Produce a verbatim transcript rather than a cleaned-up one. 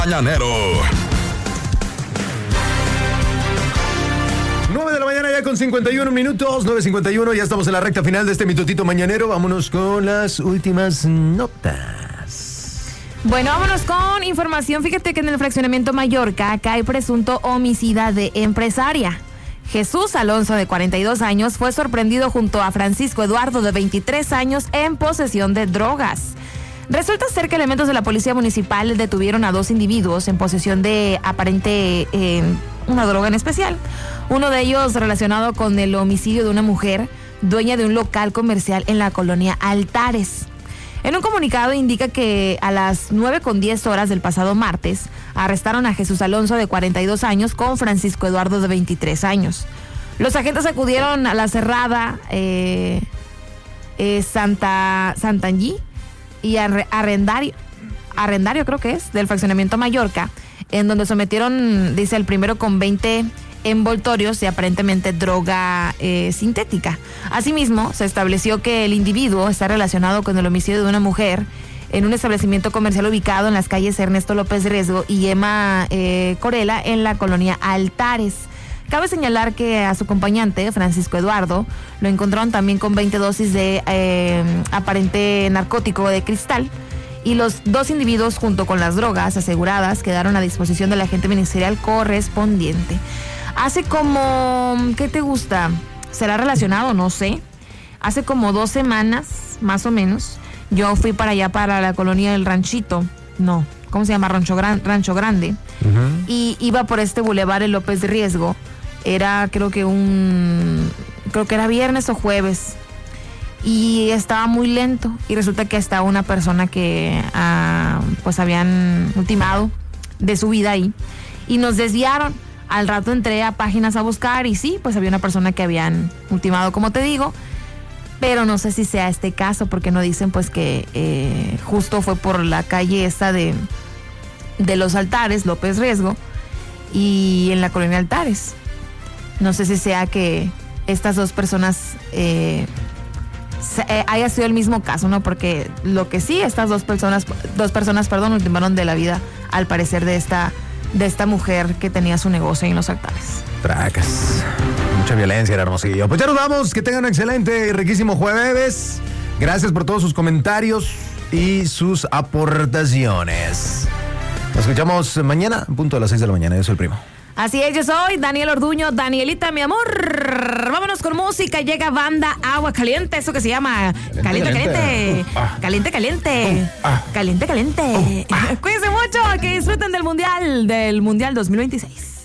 Mañanero. nueve de la mañana ya con cincuenta y uno minutos, nueve cincuenta y uno, ya estamos en la recta final de este mitotito mañanero. Vámonos con las últimas notas. Bueno, vámonos con información. Fíjate que en el fraccionamiento Mallorca cae presunto homicida de empresaria. Jesús Alonso, de cuarenta y dos años, fue sorprendido junto a Francisco Eduardo, de veintitrés años, en posesión de drogas. Resulta ser que elementos de la policía municipal detuvieron a dos individuos en posesión de aparente eh, una droga en especial. Uno de ellos relacionado con el homicidio de una mujer dueña de un local comercial en la colonia Altares. En un comunicado indica que a las nueve con diez horas del pasado martes arrestaron a Jesús Alonso, de cuarenta y dos años, con Francisco Eduardo, de veintitrés años. Los agentes acudieron a la cerrada eh, eh, Santa Santangí y arrendario, arrendario creo que es, del fraccionamiento Mallorca, en donde sometieron, dice, el primero con veinte envoltorios y aparentemente droga eh, sintética. Asimismo, se estableció que el individuo está relacionado con el homicidio de una mujer en un establecimiento comercial ubicado en las calles Ernesto López Riesgo y Emma eh, Corella, en la colonia Altares. Cabe señalar que a su acompañante, Francisco Eduardo, lo encontraron también con veinte dosis de eh, aparente narcótico de cristal, y los dos individuos, junto con las drogas aseguradas, quedaron a disposición del agente ministerial correspondiente. Hace como, ¿qué te gusta? ¿Será relacionado? No sé. Hace como dos semanas, más o menos, yo fui para allá, para la colonia del Ranchito, no, ¿cómo se llama? Rancho, Gran, Rancho Grande, uh-huh. Y iba por este bulevar el López de Riesgo. Era, creo que un, creo que era viernes o jueves, y estaba muy lento, y resulta que hasta una persona que ah, pues habían ultimado de su vida ahí, y nos desviaron. Al rato entré a páginas a buscar y sí, pues había una persona que habían ultimado, como te digo, pero no sé si sea este caso, porque no dicen pues que eh, justo fue por la calle esta de, de los Altares, López Riesgo, y en la colonia Altares. No sé si sea que estas dos personas eh, se, eh, haya sido el mismo caso, ¿no? Porque lo que sí, estas dos personas, dos personas, perdón, ultimaron de la vida, al parecer, de esta, de esta mujer que tenía su negocio en los Altares. Tracas. Mucha violencia, Hermosillo. Pues ya nos vamos. Que tengan un excelente y riquísimo jueves. Gracias por todos sus comentarios y sus aportaciones. Nos escuchamos mañana, a punto de las seis de la mañana. Yo soy el primo. Así es, yo soy Daniel Orduño. Danielita, mi amor, vámonos con música. Llega banda Agua Caliente, eso que se llama Caliente, Caliente, Caliente, Caliente, Caliente, Caliente. Cuídense mucho, que disfruten del Mundial, del Mundial dos mil veintiséis.